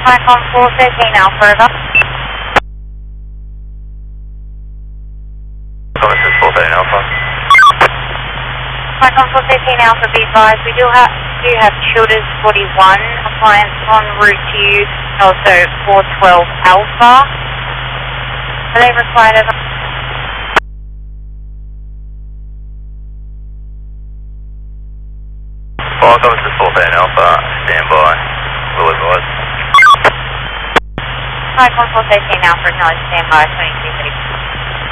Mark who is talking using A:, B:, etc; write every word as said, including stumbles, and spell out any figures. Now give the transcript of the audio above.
A: Icon four thirteen Alpha, over.
B: This is four thirteen Alpha.
A: Icon four thirteen Alpha, be advised, we do have, do have Childers forty-one appliance en route to you, also four twelve Alpha. Are they required, over?
B: Welcome to four thirteen Alpha, stand by, will advise.
A: Icon four thirteen Alpha, acknowledge stand by, twenty-two thirty.